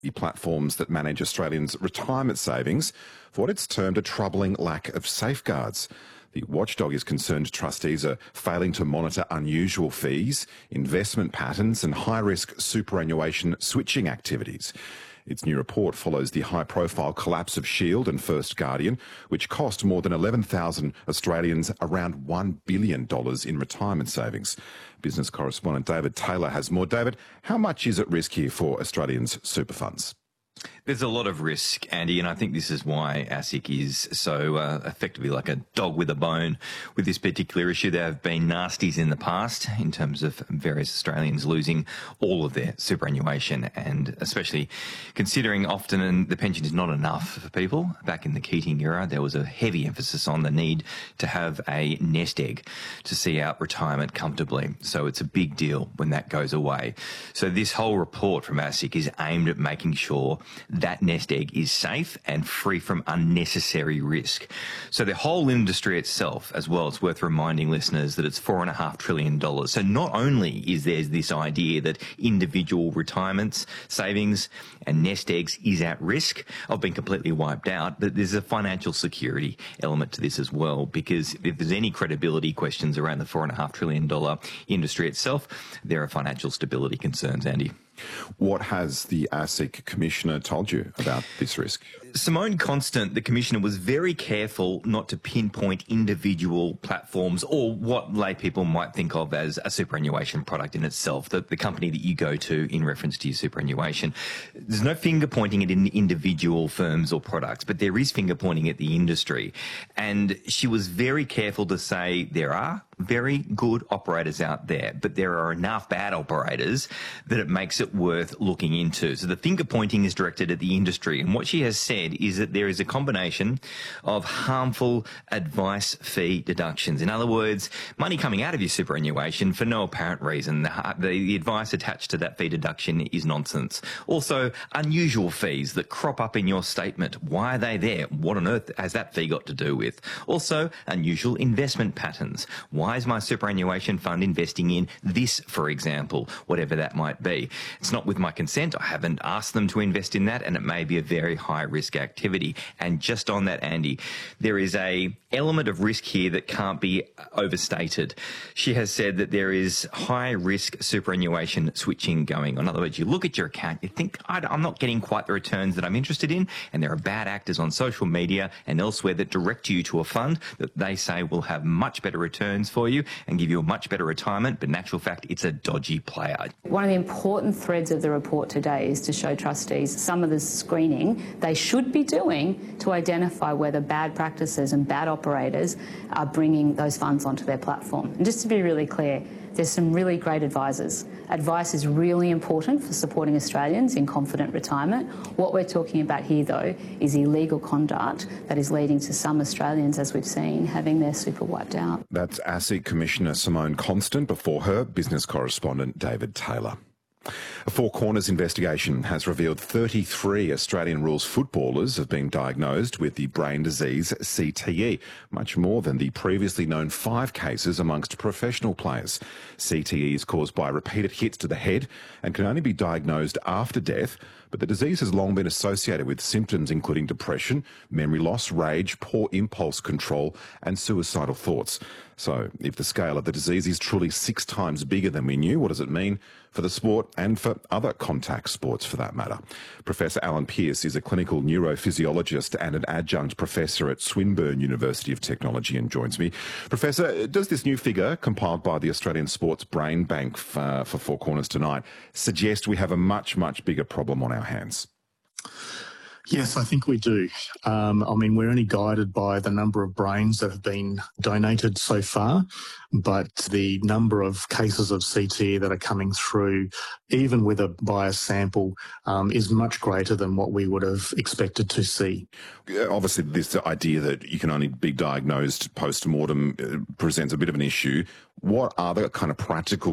the platforms that manage Australians' retirement savings for what it's termed a troubling lack of safeguards. The watchdog is concerned trustees are failing to monitor unusual fees, investment patterns and high-risk superannuation switching activities. Its new report follows the high-profile collapse of Shield and First Guardian, which cost more than 11,000 Australians around $1 billion in retirement savings. Business correspondent David Taylor has more. David, how much is at risk here for Australians' super funds? There's a lot of risk, Andy, and I think this is why ASIC is so effectively like a dog with a bone with this particular issue. There have been nasties in the past in terms of various Australians losing all of their superannuation, and especially considering often the pension is not enough for people. Back in the Keating era, there was a heavy emphasis on the need to have a nest egg to see out retirement comfortably. So it's a big deal when that goes away. So this whole report from ASIC is aimed at making sure that nest egg is safe and free from unnecessary risk. So the whole industry itself, as well, it's worth reminding listeners that it's $4.5 trillion. So not only is there this idea that individual retirements, savings and nest eggs is at risk of being completely wiped out, but there's a financial security element to this as well, because if there's any credibility questions around the $4.5 trillion industry itself, there are financial stability concerns, Andy. What has the ASIC Commissioner told you about this risk? Simone Constant, the Commissioner, was very careful not to pinpoint individual platforms or what lay people might think of as a superannuation product in itself, the company that you go to in reference to your superannuation. There's no finger pointing at individual firms or products, but there is finger pointing at the industry. And she was very careful to say there are very good operators out there, but there are enough bad operators that it makes it worth looking into. So the finger pointing is directed at the industry, and what she has said is that there is a combination of harmful advice fee deductions. In other words, money coming out of your superannuation for no apparent reason. The advice attached to that fee deduction is nonsense. Also, unusual fees that crop up in your statement. Why are they there? What on earth has that fee got to do with? Also, unusual investment patterns. Why is my superannuation fund investing in this, for example, whatever that might be? It's not with my consent. I haven't asked them to invest in that, and it may be a very high risk activity. And just on that, Andy, there is a element of risk here that can't be overstated. She has said that there is high risk superannuation switching going on. In other words, you look at your account, you think, I'm not getting quite the returns that I'm interested in, and there are bad actors on social media and elsewhere that direct you to a fund that they say will have much better returns for you and give you a much better retirement, but in actual fact, it's a dodgy player. One of the important threads of the report today is to show trustees some of the screening they should be doing to identify whether bad practices and bad operators are bringing those funds onto their platform. And just to be really clear, there's some really great advisors. Advice is really important for supporting Australians in confident retirement. What we're talking about here, though, is illegal conduct that is leading to some Australians, as we've seen, having their super wiped out. That's ASIC Commissioner Simone Constant. Before her, business correspondent David Taylor. A Four Corners investigation has revealed 33 Australian rules footballers have been diagnosed with the brain disease CTE, much more than the previously known 5 cases amongst professional players. CTE is caused by repeated hits to the head and can only be diagnosed after death, but the disease has long been associated with symptoms including depression, memory loss, rage, poor impulse control and suicidal thoughts. So if the scale of the disease is truly 6 times bigger than we knew, what does it mean for the sport and for other contact sports for that matter? Professor Alan Pearce is a clinical neurophysiologist and an adjunct professor at Swinburne University of Technology and joins me. Professor, does this new figure compiled by the Australian Sports Brain Bank for Four Corners tonight suggest we have a much, much bigger problem on our hands? Yes, I think we do. We're only guided by the number of brains that have been donated so far, but the number of cases of CTE that are coming through, even with a biased sample, is much greater than what we would have expected to see. Obviously, this idea that you can only be diagnosed post-mortem presents a bit of an issue. What are the kind of practical